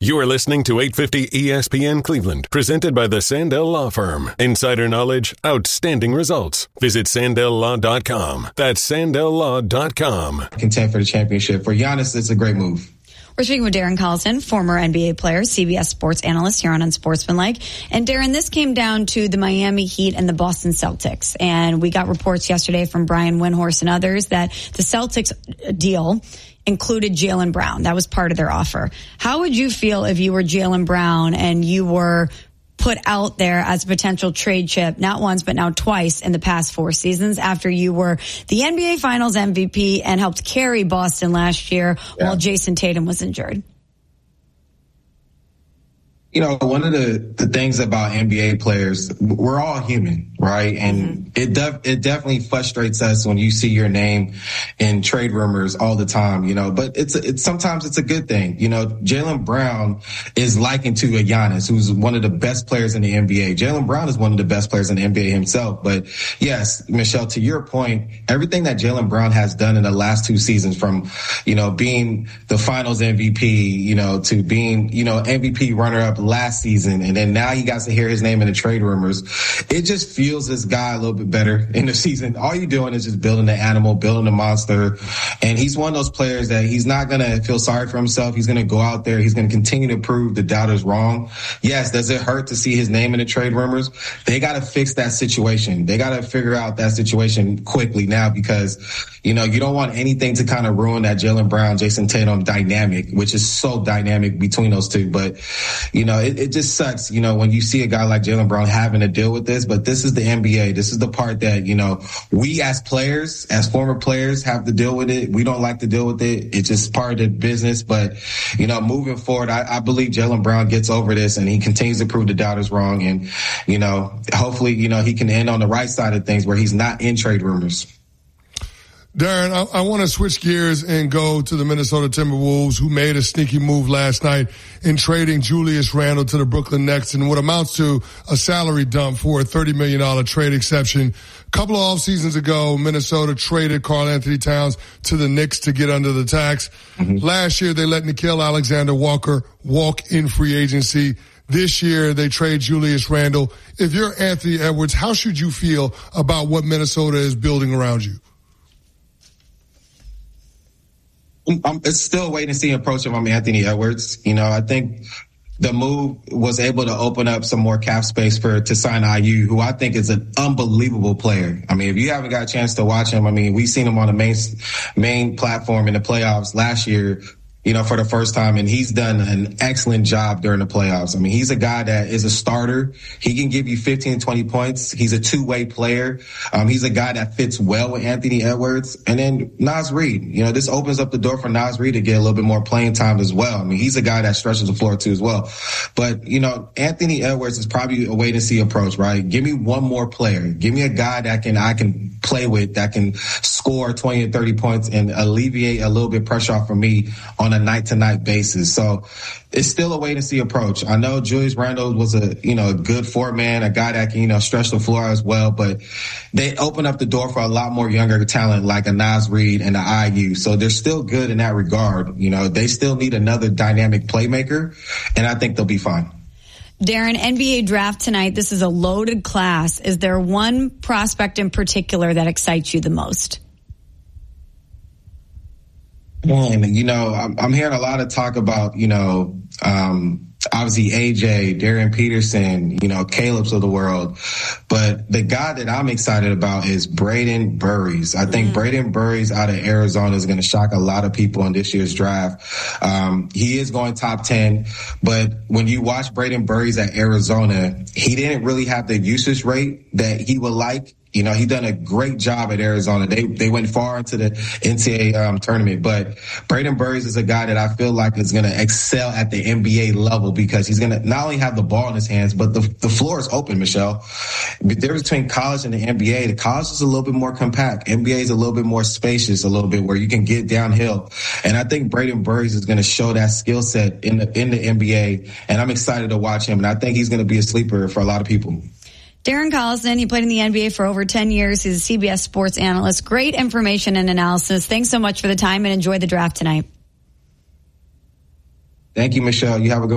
You are listening to 850 ESPN Cleveland, presented by the Sandell Law Firm. Insider knowledge, outstanding results. Visit SandellLaw.com. That's SandellLaw.com. Contend for the championship. For Giannis, it's a great move. We're speaking with Darren Collison, former NBA player, CBS sports analyst here on Unsportsmanlike. And Darren, this came down to the Miami Heat and the Boston Celtics. And we got reports yesterday from Brian Windhorst and others that the Celtics deal included Jaylen Brown. That was part of their offer. How would you feel if you were Jaylen Brown and you were put out there as a potential trade chip, not once, but now twice in the past 4 seasons after you were the NBA Finals MVP and helped carry Boston last year while Jason Tatum was injured? You know, one of the things about NBA players, we're all human, right? And it definitely frustrates us when you see your name in trade rumors all the time, you know, but it's sometimes it's a good thing. You know, Jaylen Brown is likened to a Giannis, who's one of the best players in the NBA. Jaylen Brown is one of the best players in the NBA himself. But yes, Michelle, to your point, everything that Jaylen Brown has done in the last 2 seasons, from, you know, being the finals MVP, you know, to being, you know, MVP runner-up last season, and then now he got to hear his name in the trade rumors. It just fuels this guy a little bit better in the season. All you're doing is just building the animal, building the monster, and he's one of those players that he's not going to feel sorry for himself. He's going to go out there. He's going to continue to prove the doubters wrong. Yes, does it hurt to see his name in the trade rumors? They got to fix that situation. They got to figure out that situation quickly now, because, you know, you don't want anything to kind of ruin that Jaylen Brown, Jason Tatum dynamic, which is so dynamic between those two. But, you know, it just sucks, you know, when you see a guy like Jaylen Brown having to deal with this. But this is the NBA. This is the part that, you know, we as players, as former players, have to deal with it. We don't like to deal with it. It's just part of the business. But, you know, moving forward, I believe Jaylen Brown gets over this and he continues to prove the doubters wrong. And, you know, hopefully, you know, he can end on the right side of things where he's not in trade rumors. Darren, I want to switch gears and go to the Minnesota Timberwolves, who made a sneaky move last night in trading Julius Randle to the Brooklyn Nets in what amounts to a salary dump for a $30 million trade exception. A couple of off seasons ago, Minnesota traded Karl-Anthony Towns to the Knicks to get under the tax. Last year, they let Nickeil Alexander-Walker walk in free agency. This year, they trade Julius Randle. If you're Anthony Edwards, how should you feel about what Minnesota is building around you? It's still a wait and see approach from Anthony Edwards. You know, I think the move was able to open up some more cap space to sign IU, who I think is an unbelievable player. I mean, if you haven't got a chance to watch him, I mean, we've seen him on the main platform in the playoffs last year, you know, for the first time, and he's done an excellent job during the playoffs. I mean, he's a guy that is a starter. He can give you 15, 20 points. He's a two-way player. He's a guy that fits well with Anthony Edwards. And then Naz Reid, you know, this opens up the door for Naz Reid to get a little bit more playing time as well. I mean, he's a guy that stretches the floor too as well. But, you know, Anthony Edwards is probably a wait-and-see approach, right? Give me one more player. Give me a guy that I can play with, that can score 20 and 30 points and alleviate a little bit pressure off from me on a night-to-night basis. So it's still a wait-and-see approach. I know Julius Randle was a good forward man, a guy that can, you know, stretch the floor as well, but they open up the door for a lot more younger talent like a Naz Reid and a IU. So they're still good in that regard. You know, they still need another dynamic playmaker, and I think they'll be fine. Darren, NBA draft tonight, this is a loaded class. Is there one prospect in particular that excites you the most? And, you know, I'm hearing a lot of talk about, you know, obviously AJ, Darian Peterson, you know, Caleb's of the world. But the guy that I'm excited about is Braden Burries. I think Braden Burries out of Arizona is going to shock a lot of people in this year's draft. He is going top 10, but when you watch Braden Burries at Arizona, he didn't really have the usage rate that he would like. You know, he done a great job at Arizona. They went far into the NCAA tournament, but Braden Burries is a guy that I feel like is going to excel at the NBA level, because he's going to not only have the ball in his hands, but the floor is open, Michelle. The difference between college and the NBA, the college is a little bit more compact. NBA is a little bit more spacious, a little bit where you can get downhill. And I think Braden Burries is going to show that skill set in the NBA, and I'm excited to watch him. And I think he's going to be a sleeper for a lot of people. Darren Collison, he played in the NBA for over 10 years. He's a CBS sports analyst. Great information and analysis. Thanks so much for the time, and enjoy the draft tonight. Thank you, Michelle. You have a good